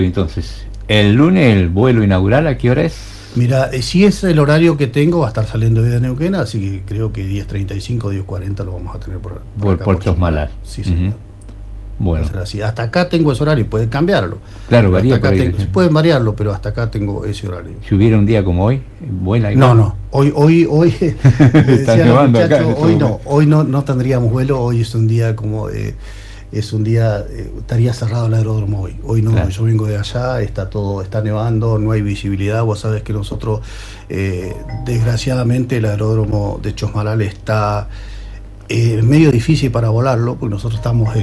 Entonces, el lunes el vuelo inaugural, ¿a qué hora es? Mira, si es el horario que tengo, va a estar saliendo de Neuquén, así que creo que 10:35, 10:40 lo vamos a tener por Chosmalal. Sí, señor. Bueno. Así. Hasta acá tengo ese horario, puede cambiarlo. Claro, varía. Pueden variarlo, pero hasta acá tengo ese horario. Si hubiera un día como hoy, vuela. No. Hoy Está nevando acá. Hoy no tendríamos vuelo. Hoy es un día como estaría cerrado el aeródromo hoy. Hoy no, claro. Yo vengo de allá, está nevando, no hay visibilidad. Vos sabés que nosotros, desgraciadamente, el aeródromo de Chosmalal está medio difícil para volarlo, porque nosotros estamos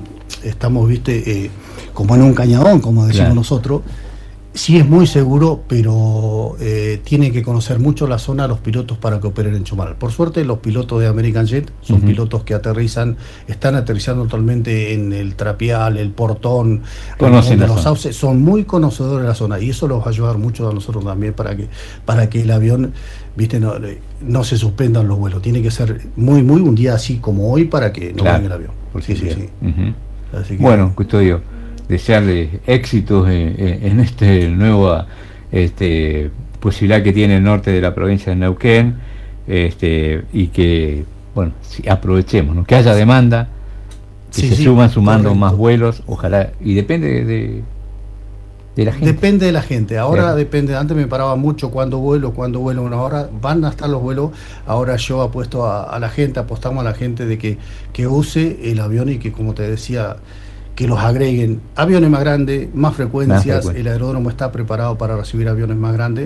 como en un cañadón, como decimos, claro. Nosotros. Sí es muy seguro, pero tienen que conocer mucho la zona los pilotos para que operen en Chosmalal. Por suerte, los pilotos de American Jet son pilotos que están aterrizando actualmente en el Trapial, el Portón, conocen los sauces, son muy conocedores de la zona, y eso los va a ayudar mucho a nosotros también para que el avión, no se suspendan los vuelos. Tiene que ser muy un día así como hoy para que no venga el avión. Sí. Así que, bueno, Custodio, desearle éxitos en este nueva posibilidad que tiene el norte de la provincia de Neuquén, y que, bueno, aprovechemos, ¿no? Que haya demanda, que se suman sumando correcto. Más vuelos, ojalá, y depende de la gente. Depende de la gente, ahora depende. Antes me paraba mucho cuando vuelo, ahora van a estar los vuelos. Ahora yo apuesto a la gente, apostamos a la gente de que use el avión y que, como te decía, que los agreguen aviones más grandes, más frecuencias. El aeródromo está preparado para recibir aviones más grandes.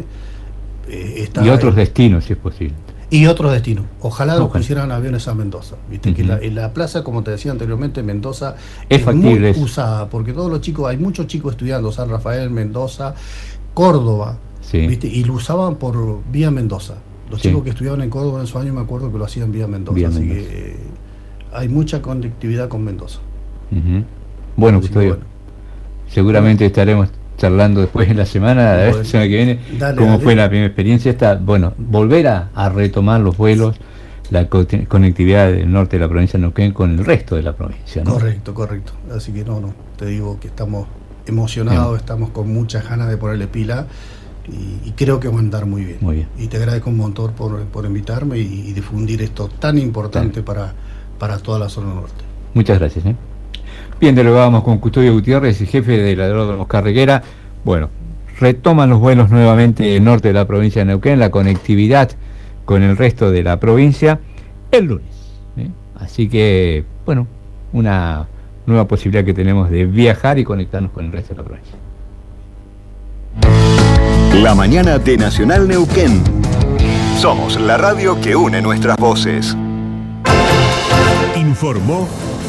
Y otros destinos, si es posible. Y otros destinos. Ojalá los pusieran aviones a Mendoza. Viste que la plaza, como te decía anteriormente, Mendoza es muy usada, porque todos los chicos, hay muchos chicos estudiando San Rafael, Mendoza, Córdoba, ¿viste? Y lo usaban por vía Mendoza. Los chicos que estudiaban en Córdoba en esos años, me acuerdo que lo hacían vía Mendoza. Así que hay mucha conectividad con Mendoza. Bueno, Custodio, seguramente estaremos charlando después en la semana, la semana que viene, cómo fue la primera experiencia. Volver a retomar los vuelos, la conectividad del norte de la provincia de Neuquén con el resto de la provincia, ¿no? Correcto. Así que te digo que estamos emocionados, estamos con muchas ganas de ponerle pila, y creo que va a andar muy bien. Y te agradezco un montón por invitarme y difundir esto tan importante para toda la zona norte. Muchas gracias. Bien, dialogábamos con Custodio Gutiérrez, jefe del aeródromo Oscar Reguera. Bueno, retoman los vuelos nuevamente el norte de la provincia de Neuquén, la conectividad con el resto de la provincia el lunes. Así que, bueno, una nueva posibilidad que tenemos de viajar y conectarnos con el resto de la provincia. La mañana de Nacional Neuquén. Somos la radio que une nuestras voces. Informó